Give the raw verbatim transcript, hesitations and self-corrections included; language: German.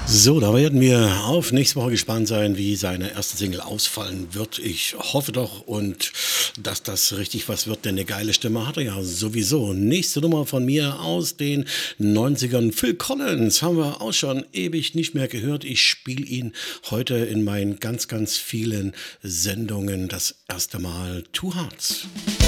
So, da werden wir auf nächste Woche gespannt sein, wie seine erste Single ausfallen wird. Ich hoffe doch und dass das richtig was wird, denn eine geile Stimme hat er ja sowieso. Nächste Nummer von mir aus den Neunzigern. Phil Collins haben wir auch schon ewig nicht mehr gehört. Ich spiele ihn heute in meinen ganz, ganz vielen Sendungen das erste Mal. Two Hearts.